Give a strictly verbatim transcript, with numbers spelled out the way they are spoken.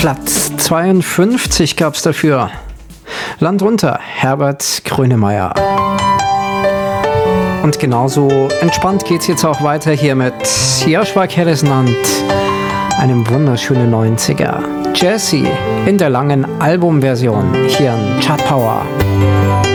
Platz zweiundfünfzig gab's dafür. Land runter, Herbert Grönemeyer. Und genauso entspannt geht's jetzt auch weiter hier mit Joshua Harrison und einem wunderschönen neunziger. Jessie in der langen Albumversion hier in Chart Power.